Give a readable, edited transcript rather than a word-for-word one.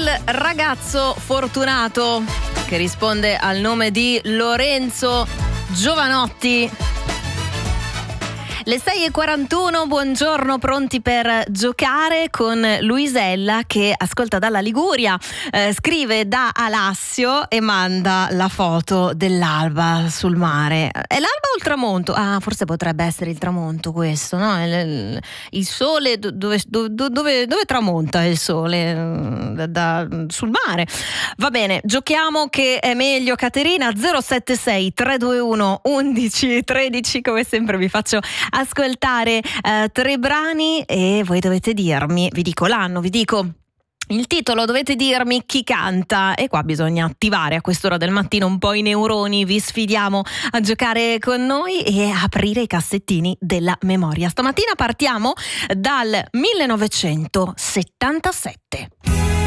ragazzo fortunato che risponde al nome di Lorenzo Giovanotti. Le 6:41, buongiorno, pronti per giocare con Luisella che ascolta dalla Liguria, scrive da Alassio e manda la foto dell'alba sul mare. È l'alba o il tramonto? Ah, forse potrebbe essere il tramonto questo, no? Il sole, dove tramonta il sole? Sul mare. Va bene, giochiamo che è meglio Caterina. 076 321 11 13, come sempre vi faccio ascoltare 3 brani e voi dovete dirmi, vi dico l'anno, vi dico il titolo, dovete dirmi chi canta e qua bisogna attivare a quest'ora del mattino un po' i neuroni. Vi sfidiamo a giocare con noi e a aprire i cassettini della memoria. Stamattina partiamo dal 1977.